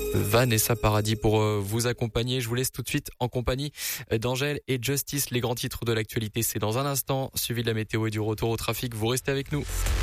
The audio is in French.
Vanessa Paradis pour vous accompagner. Je vous laisse tout de suite en compagnie d'Angèle et Justice. Les grands titres de l'actualité, c'est dans un instant. Suivi de la météo et du retour au trafic. Vous restez avec nous.